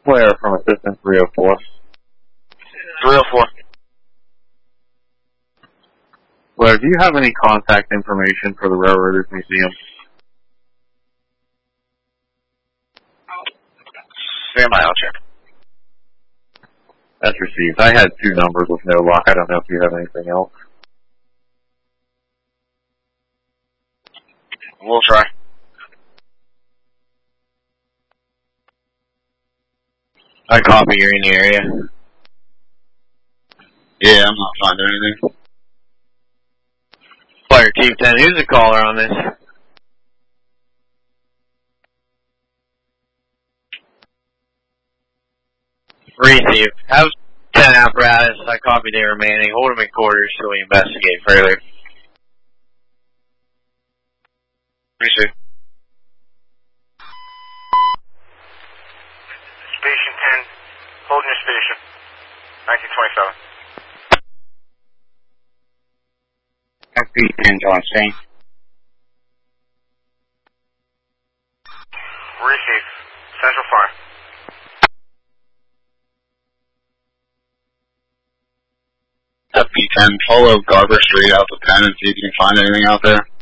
Flare from Assistant 304. 304. Flare, do you have any contact information for the Railroaders Museum? Stand by, I'll check. That's received. I had 2 numbers with no luck. I don't know if you have anything else. We'll try. I copy, you're in the area. Yeah, I'm not finding anything. Fire Chief 10, who's the caller on this? Receive. Have 10 apparatus. I copy the remaining. Hold them in quarters so we investigate further. Receive. Station 10, holding your station. 1927. FP10 John Stain. Receive. Central Fire. FP10, follow Garber Street out to Penn and see if you can find anything out there.